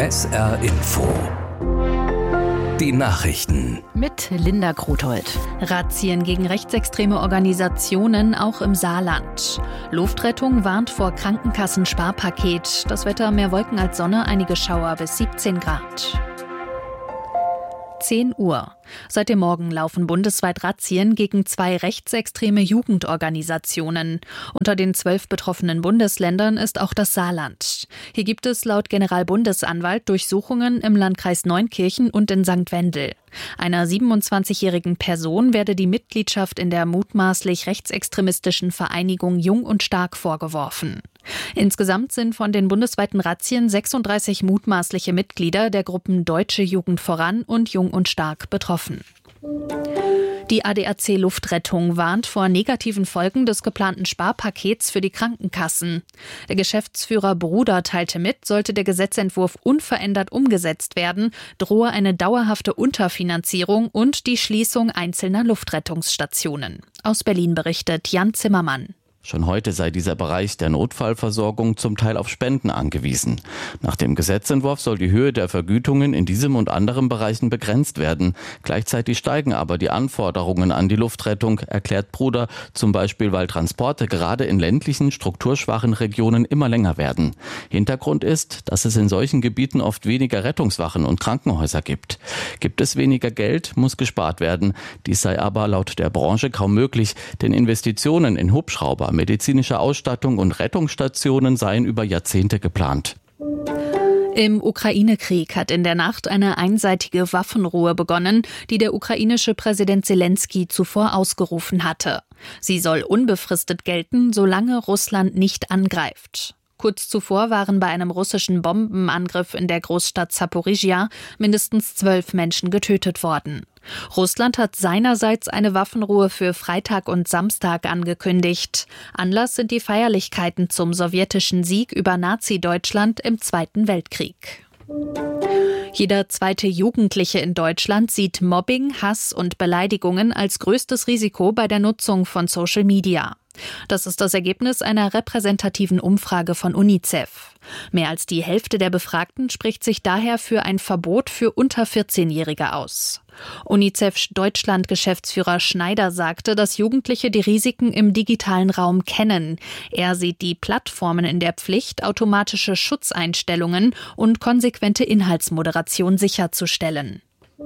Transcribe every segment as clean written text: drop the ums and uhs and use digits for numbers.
SR Info. Die Nachrichten. Mit Linda Grothold. Razzien gegen rechtsextreme Organisationen auch im Saarland. Luftrettung warnt vor Krankenkassen-Sparpaket. Das Wetter mehr Wolken als Sonne, einige Schauer bis 17 Grad. 10 Uhr. Seit dem Morgen laufen bundesweit Razzien gegen 2 rechtsextreme Jugendorganisationen. Unter den 12 betroffenen Bundesländern ist auch das Saarland. Hier gibt es laut Generalbundesanwalt Durchsuchungen im Landkreis Neunkirchen und in St. Wendel. Einer 27-jährigen Person werde die Mitgliedschaft in der mutmaßlich rechtsextremistischen Vereinigung Jung und Stark vorgeworfen. Insgesamt sind von den bundesweiten Razzien 36 mutmaßliche Mitglieder der Gruppen Deutsche Jugend voran und Jung und Stark betroffen. Die ADAC Luftrettung warnt vor negativen Folgen des geplanten Sparpakets für die Krankenkassen. Der Geschäftsführer Bruder teilte mit, sollte der Gesetzentwurf unverändert umgesetzt werden, drohe eine dauerhafte Unterfinanzierung und die Schließung einzelner Luftrettungsstationen. Aus Berlin berichtet Jan Zimmermann. Schon heute sei dieser Bereich der Notfallversorgung zum Teil auf Spenden angewiesen. Nach dem Gesetzentwurf soll die Höhe der Vergütungen in diesem und anderen Bereichen begrenzt werden. Gleichzeitig steigen aber die Anforderungen an die Luftrettung, erklärt Bruder, zum Beispiel weil Transporte gerade in ländlichen, strukturschwachen Regionen immer länger werden. Hintergrund ist, dass es in solchen Gebieten oft weniger Rettungswachen und Krankenhäuser gibt. Gibt es weniger Geld, muss gespart werden. Dies sei aber laut der Branche kaum möglich, denn Investitionen in Hubschrauber, medizinische Ausstattung und Rettungsstationen seien über Jahrzehnte geplant. Im Ukraine-Krieg hat in der Nacht eine einseitige Waffenruhe begonnen, die der ukrainische Präsident Zelensky zuvor ausgerufen hatte. Sie soll unbefristet gelten, solange Russland nicht angreift. Kurz zuvor waren bei einem russischen Bombenangriff in der Großstadt Zaporizhia mindestens 12 Menschen getötet worden. Russland hat seinerseits eine Waffenruhe für Freitag und Samstag angekündigt. Anlass sind die Feierlichkeiten zum sowjetischen Sieg über Nazi-Deutschland im Zweiten Weltkrieg. Jeder zweite Jugendliche in Deutschland sieht Mobbing, Hass und Beleidigungen als größtes Risiko bei der Nutzung von Social Media. Das ist das Ergebnis einer repräsentativen Umfrage von UNICEF. Mehr als die Hälfte der Befragten spricht sich daher für ein Verbot für unter 14-Jährige aus. UNICEF-Deutschland-Geschäftsführer Schneider sagte, dass Jugendliche die Risiken im digitalen Raum kennen. Er sieht die Plattformen in der Pflicht, automatische Schutzeinstellungen und konsequente Inhaltsmoderation sicherzustellen.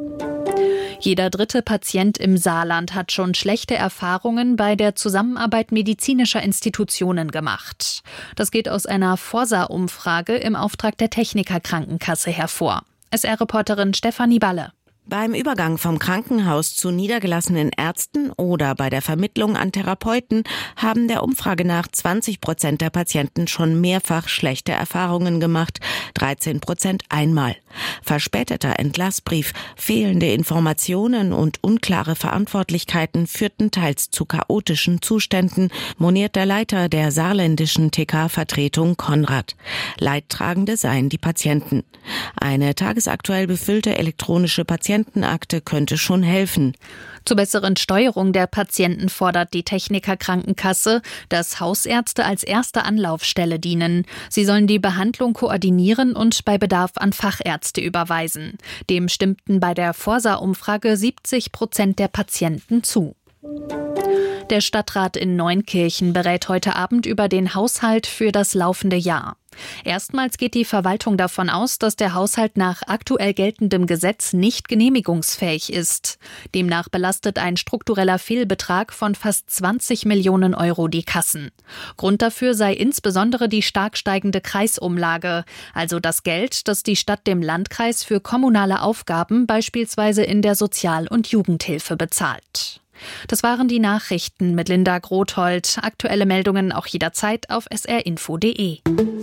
Jeder dritte Patient im Saarland hat schon schlechte Erfahrungen bei der Zusammenarbeit medizinischer Institutionen gemacht. Das geht aus einer Forsa-Umfrage im Auftrag der Techniker Krankenkasse hervor. SR-Reporterin Stefanie Balle. Beim Übergang vom Krankenhaus zu niedergelassenen Ärzten oder bei der Vermittlung an Therapeuten haben der Umfrage nach 20% der Patienten schon mehrfach schlechte Erfahrungen gemacht, 13% einmal. Verspäteter Entlassbrief, fehlende Informationen und unklare Verantwortlichkeiten führten teils zu chaotischen Zuständen, moniert der Leiter der saarländischen TK-Vertretung Konrad. Leidtragende seien die Patienten. Eine tagesaktuell befüllte elektronische Patientenakte könnte schon helfen. Zur besseren Steuerung der Patienten fordert die Techniker Krankenkasse, dass Hausärzte als erste Anlaufstelle dienen. Sie sollen die Behandlung koordinieren und bei Bedarf an Fachärzte überweisen. Dem stimmten bei der Forsa-Umfrage 70% der Patienten zu. Der Stadtrat in Neunkirchen berät heute Abend über den Haushalt für das laufende Jahr. Erstmals geht die Verwaltung davon aus, dass der Haushalt nach aktuell geltendem Gesetz nicht genehmigungsfähig ist. Demnach belastet ein struktureller Fehlbetrag von fast 20 Millionen Euro die Kassen. Grund dafür sei insbesondere die stark steigende Kreisumlage, also das Geld, das die Stadt dem Landkreis für kommunale Aufgaben, beispielsweise in der Sozial- und Jugendhilfe, bezahlt. Das waren die Nachrichten mit Linda Grothold. Aktuelle Meldungen auch jederzeit auf srinfo.de.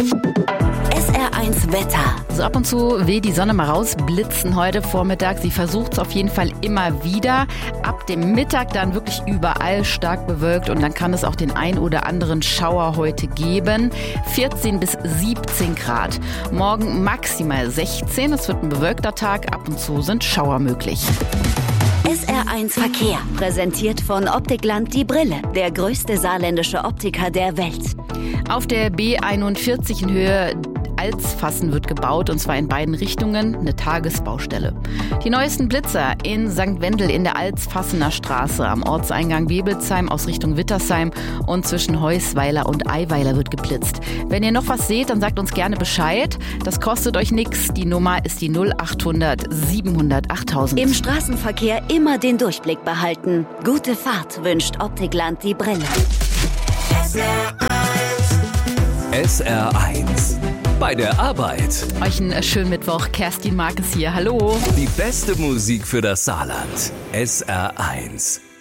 SR1 Wetter. So ab und zu will die Sonne mal rausblitzen heute Vormittag. Sie versucht es auf jeden Fall immer wieder. Ab dem Mittag dann wirklich überall stark bewölkt und dann kann es auch den ein oder anderen Schauer heute geben. 14 bis 17 Grad. Morgen maximal 16. Es wird ein bewölkter Tag. Ab und zu sind Schauer möglich. SR1 Verkehr, präsentiert von Optikland die Brille, der größte saarländische Optiker der Welt. Auf der B41 in Höhe Alsfassen wird gebaut und zwar in beiden Richtungen, eine Tagesbaustelle. Die neuesten Blitzer in St. Wendel in der Alsfassener Straße am Ortseingang Webelsheim aus Richtung Wittersheim und zwischen Heusweiler und Eiweiler wird geblitzt. Wenn ihr noch was seht, dann sagt uns gerne Bescheid. Das kostet euch nichts. Die Nummer ist die 0800 700 8000. Im Straßenverkehr immer den Durchblick behalten. Gute Fahrt wünscht Optikland die Brille. SR1 bei der Arbeit. Euch einen schönen Mittwoch. Kerstin Markes hier. Hallo. Die beste Musik für das Saarland. SR1.